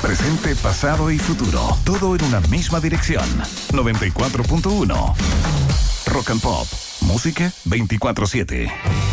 Presente, pasado y futuro. Todo en una misma dirección. 94.1. Rock and Pop. Música 24/7.